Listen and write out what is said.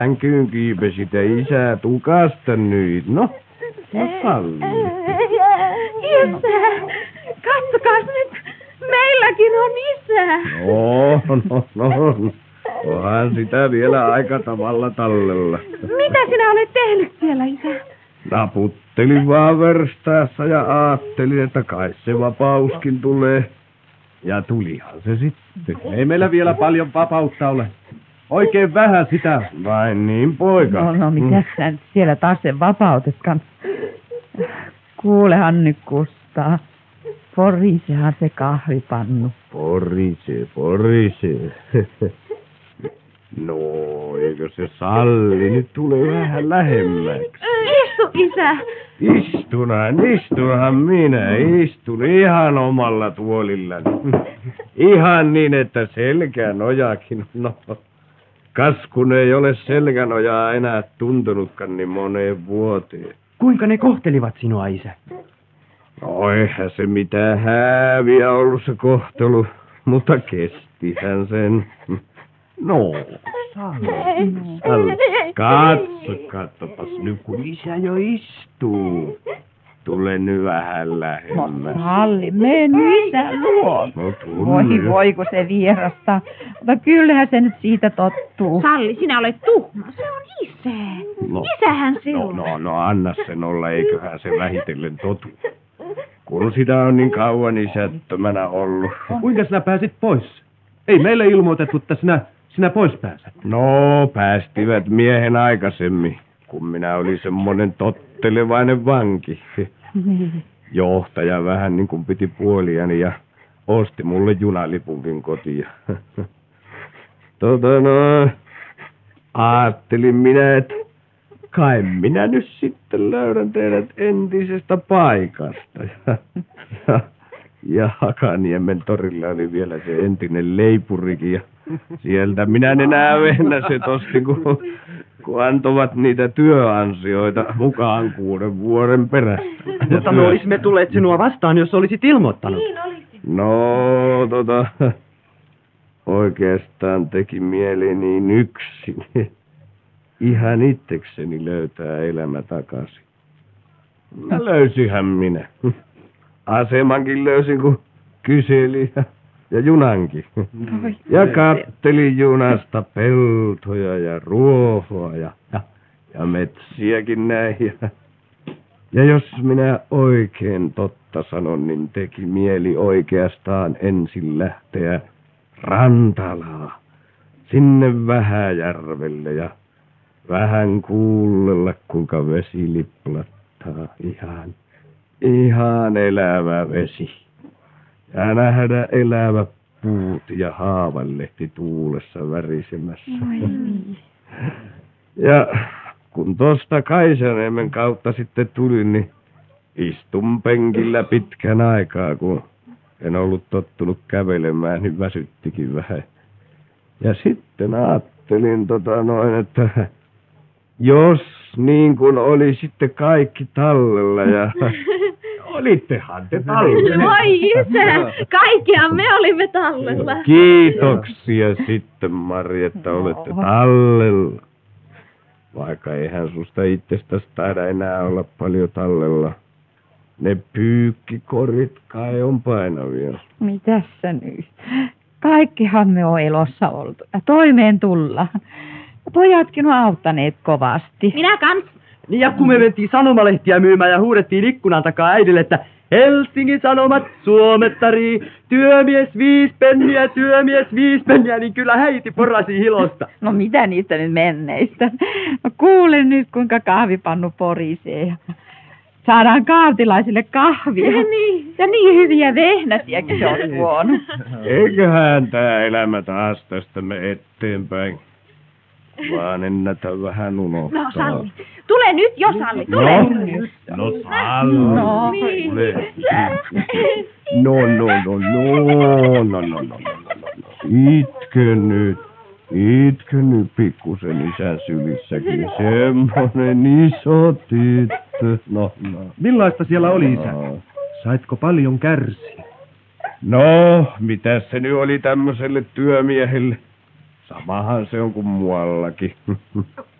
Sänkyyn kiipesit ja isä tukasta nyt. No Salli. Isä, katsokaas nyt, meilläkin on isä. No. Onhan sitä vielä aika tavalla tallella. Mitä sinä olet tehnyt siellä, isä? Naputtelin vaan verstaassa ja ajattelin, että kai se vapauskin tulee. Ja tulihan se sitten. Ei meillä vielä paljon vapautta ole. Oikein vähän sitä. Vain niin, poika. No, mitäs sä nyt siellä taas sen vapautetkaan? Kuulehan nyt, Kustaa. Porisehan se kahvipannu. Porise. No, eikö se Salli nyt tule vähän lähemmäksi? Istu, isä. Istunhan minä. Istun ihan omalla tuolillani. Ihan niin, että selkänojakin. No, kas kun ei ole selkänojaa enää tuntunutkaan niin moneen vuoteen. Kuinka ne kohtelivat sinua, isä? No, eihän se mitään hääviä ollut se kohtelu, mutta kestihän sen. No, Salli. Katsopas nyt, kun isä jo istuu. Tule nyt vähän lähemmäs. Salli, mene nyt isän luo. No, tule. Voi, kun se vierastaa. Mutta kyllähän se nyt siitä tottuu. Salli, sinä olet tuhma. Se on isä. No. Isähän se on. No, anna sen olla, eiköhän se vähitellen totu. Kun sitä on niin kauan isättömänä ollut. Kuinka sinä pääsit pois? Ei meille ilmoitettu, että sinä pois pääset. No, päästivät miehen aikaisemmin, kun minä olin semmoinen tottelevainen vanki. Johtaja vähän niin kuin piti puoliani ja osti mulle junalipunkin kotiin. Ajattelin minä, että kai minä nyt sitten löydän teidät entisestä paikasta. Ja Hakaniemen torilla oli vielä se entinen leipurikin ja sieltä minä nenää vehnäset ostin, kun antoivat niitä työansioita mukaan 6 vuoden perästä. Mutta me olisimme tulleet sinua vastaan, jos olisit ilmoittanut. Niin olisi. No, oikeastaan teki mieli niin yksin. Ihan itsekseni löytää elämä takaisin. Ja löysinhän minä. Asemankin löysin, kun kyselin ja junankin. Ja kattelin junasta peltoja ja ruohoa ja metsiäkin näin. Ja jos minä oikein totta sanon, niin teki mieli oikeastaan ensin lähteä Rantalaan, sinne Vähäjärvelle ja vähän kuunnella, kuinka vesi liplattaa. Ihan elävä vesi. Ja nähdä elävä puut ja haavanlehti tuulessa värisemässä. Ja kun tosta Kaisaniemen kautta sitten tulin, niin istun penkillä pitkän aikaa, kun en ollut tottunut kävelemään, niin väsyttikin vähän. Ja sitten ajattelin että jos niin kuin oli sitten kaikki tallella ja olittehan te tallella. Voi isä, kaikkihan me olimme tallella. Kiitoksia sitten, Mari, että olette tallella. Vaikka eihän susta itsestäsi taida enää olla paljon tallella. Ne pyykkikorit kai on painavia. Mitäs sä nyt? Kaikkihan me on elossa oltu. Ja toimeen tullaan. Pojatkin on auttaneet kovasti. Minä kans. Ja kun me mentiin sanomalehtiä myymään ja huudettiin ikkunan takaa äidille, että Helsingin Sanomat suomettari, työmies 5 penniä, työmies 5 penniä, niin kyllä häiti porasi hilosta. No mitä niistä nyt menneistä? No kuule nyt, kuinka kahvipannu porisee. Saadaan kaartilaisille kahvia. Niin. Ja niin hyviä vehnäsiäkin se on tuonut. Eiköhän tää elämä taas tästä me eteenpäin. Vaan ennätä vähän unohtaa. No Salli, tule nyt jo Salli, tule nyt. No Salli. No, niin. No. Itkö nyt pikkusen isän sylissäkin. Semmonen iso tyttö. No. Millaista siellä oli, isä? Saitko paljon kärsiä? No, mitäs se nyt oli tämmöiselle työmiehelle? Samahan se on kuin muuallakin.